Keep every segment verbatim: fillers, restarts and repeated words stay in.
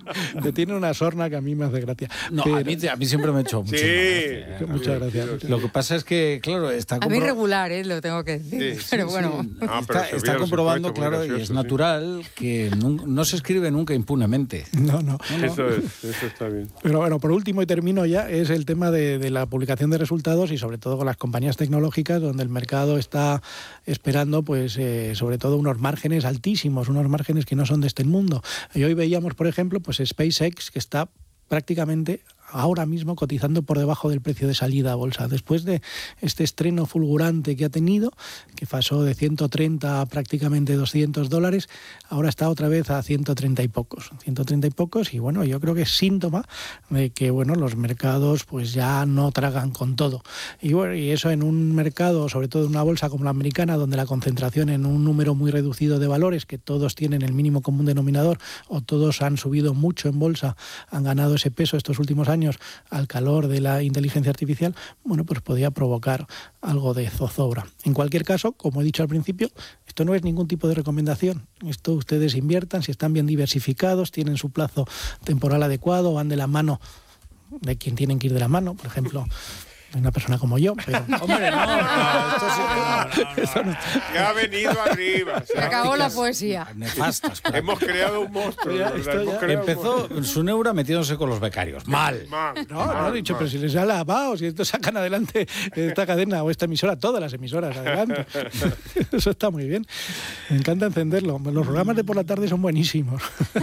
que tiene una sorna que a mí me hace gracia. No, pero... a, mí, a mí siempre me ha hecho mucho. Sí, gracia, ¿eh? Muchas gracias. Lo que pasa es que, claro, está A mí compro... regular, ¿eh? Lo tengo que decir. Sí, sí, pero sí. bueno. Ah, pero está, se está vio, comprobando, supuesto, muy claro, y gracioso, es sí. natural que no, no se escribe nunca impunemente. No, no. Eso es, eso está bien. Pero bueno, por último, y termino ya, es el tema de, de la publicación de resultados y sobre todo con las compañías tecnológicas, donde el mercado está esperando, pues, eh, sobre todo unos márgenes altísimos, unos márgenes que no son de este mundo. Y hoy veíamos, por ejemplo, pues SpaceX, que está prácticamente ahora mismo cotizando por debajo del precio de salida a bolsa. Después de este estreno fulgurante que ha tenido, que pasó de ciento treinta a prácticamente doscientos dólares, ahora está otra vez a ciento treinta y pocos. ciento treinta y pocos, y bueno, yo creo que es síntoma de que, bueno, los mercados pues ya no tragan con todo. Y bueno, y eso en un mercado, sobre todo en una bolsa como la americana, donde la concentración en un número muy reducido de valores, que todos tienen el mínimo común denominador, o todos han subido mucho en bolsa, han ganado ese peso estos últimos años, al calor de la inteligencia artificial, bueno, pues podía provocar algo de zozobra. En cualquier caso, como he dicho al principio, esto no es ningún tipo de recomendación. Esto ustedes inviertan, si están bien diversificados, tienen su plazo temporal adecuado, van de la mano de quien tienen que ir de la mano, por ejemplo, una persona como yo, pero... Hombre, no, no, esto sí que no, no, Esto no. Ya ha venido arriba. Se acabó la poesía. nefastas. pero- Hemos creado un monstruo. Ya, ¿verdad? esto Hemos ya- creado un Empezó monstruo. su neura metiéndose con los becarios. Mal. Mal, No, no, mal, he dicho, mal. pero si les ha lavado, si esto sacan adelante esta cadena o esta emisora, todas las emisoras, adelante. Eso está muy bien. Me encanta encenderlo. Los programas de por la tarde son buenísimos.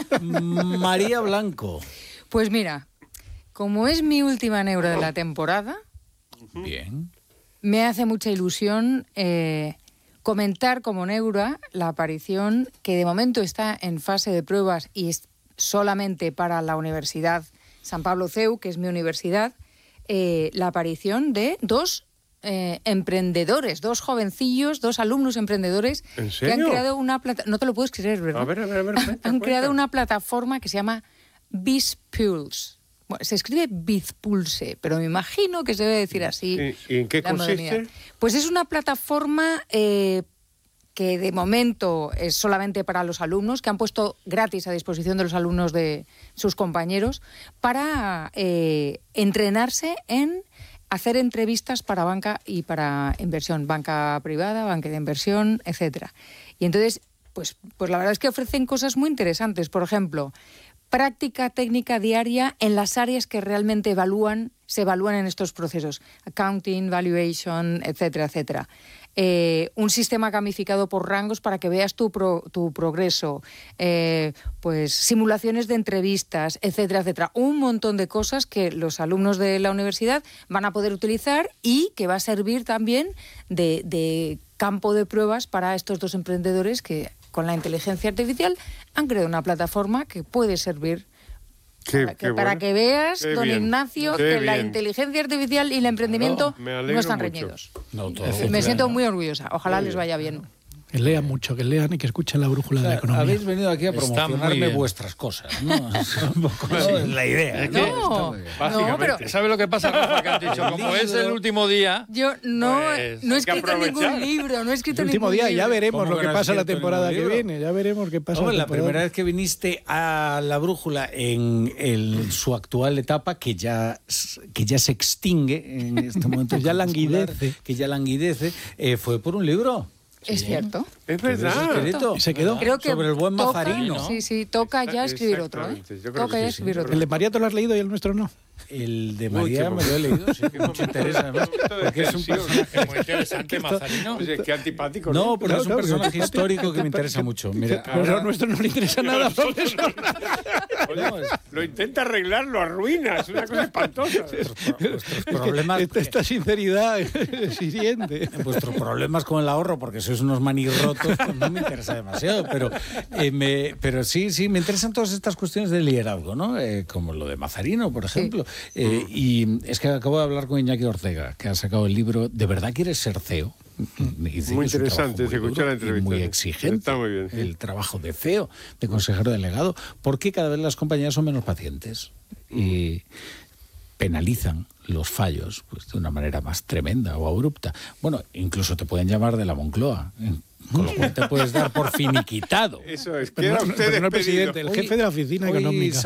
María Blanco. Pues mira, como es mi última neura de la temporada, Bien. me hace mucha ilusión eh, comentar como neura la aparición, que de momento está en fase de pruebas y es solamente para la Universidad San Pablo C E U, que es mi universidad, eh, la aparición de dos eh, emprendedores, dos jovencillos, dos alumnos emprendedores ¿En que han serio? creado una plataforma, no te lo puedes creer, ¿verdad? A ver, a ver, a ver. cuenta, Han creado cuenta. una plataforma que se llama BizPulse. Bueno, se escribe BizPulse, pero me imagino que se debe decir así. ¿Y, y en qué la consiste? modernidad. Pues es una plataforma eh, que de momento es solamente para los alumnos, que han puesto gratis a disposición de los alumnos de sus compañeros, para eh, entrenarse en hacer entrevistas para banca y para inversión, banca privada, banca de inversión, etcétera. Y entonces, pues, pues la verdad es que ofrecen cosas muy interesantes. Por ejemplo, práctica técnica diaria en las áreas que realmente evalúan, se evalúan en estos procesos. Accounting, valuation, etcétera, etcétera. Eh, un sistema gamificado por rangos para que veas tu, pro, tu progreso. Eh, pues simulaciones de entrevistas, etcétera, etcétera. Un montón de cosas que los alumnos de la universidad van a poder utilizar y que va a servir también de, de campo de pruebas para estos dos emprendedores que, con la inteligencia artificial, han creado una plataforma que puede servir Qué- para, que, qué para bueno. que veas, Qué don bien. Ignacio, Qué que la bien. inteligencia artificial y el emprendimiento Me no alegro están mucho. reñidos. No, todo. Me siento muy orgullosa. Ojalá les vaya bien. Que lean mucho, que lean y que escuchen la brújula de la economía. Habéis venido aquí a Está muy promocionarme bien. vuestras cosas, ¿no? Es un poco no, es la idea. Es ¿no? que- No, Básicamente. no, pero ¿Sabes lo que pasa, Rafa? Que han dicho, como es el último día, yo no, Pues, no he hay que escrito ningún aprovechar. libro, no he escrito El último ningún día, ya libro. veremos ¿Cómo lo que que no has pasa la escrito temporada que ningún libro? viene, ya veremos qué pasa. Hombre, la temporada. primera vez que viniste a la brújula en el- su actual etapa, que ya, que ya se extingue en este momento. Que ya crepuscular, languidece. Que ya languidece, eh, fue por un libro. Es cierto. Es Tienes verdad. escrito. Y se quedó. Creo que Sobre el buen toca- Mazarino. Sí, sí, toca ya escribir otro, ¿eh? Exactamente, yo creo Toca que ya sí, escribir sí. otro. El de Mariato lo has leído y el nuestro no. El de Uy, María qué me lo he leído, sí, que mucho interesa. además, porque es un personaje... muy interesante, Mazarino. Oye, qué antipático. No, porque No, es un no, personaje no. histórico que me interesa mucho. Mira, Pero ahora- a nuestro no le interesa nada, profesor. Oye, lo intenta arreglar, lo arruina. Es una cosa espantosa. vuestros problemas... Esta, esta sinceridad es hiriente. Vuestros problemas con el ahorro, porque sois unos manirrotos, pues no me interesa demasiado, pero, eh, me, pero sí, sí, me interesan todas estas cuestiones de liderazgo, ¿no? Eh, como lo de Mazarino, por ejemplo. Eh, y es que acabo de hablar con Iñaki Ortega, que ha sacado el libro ¿De verdad quieres ser C E O? Y dice Muy que es un interesante, trabajo se muy escuchó duro la y entrevista, muy sí. exigente. Está muy bien, sí. El trabajo de C E O, de consejero delegado, porque cada vez las compañías son menos pacientes y penalizan los fallos pues, de una manera más tremenda o abrupta. Bueno, incluso te pueden llamar de la Moncloa, ¿eh? Con lo cual te puedes dar por finiquitado. Eso es. Pero Queda no, usted pero no el despedido. presidente, el jefe de la oficina Hoy económica.